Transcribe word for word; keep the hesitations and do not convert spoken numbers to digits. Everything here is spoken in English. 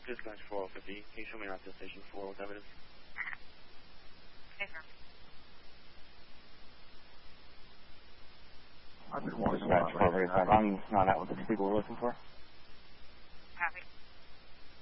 Dispatch four oh fifty. Can you show me around to station four with evidence? Yes, sir. Dispatch four oh five. I'm not out with the people we're looking for. Copy.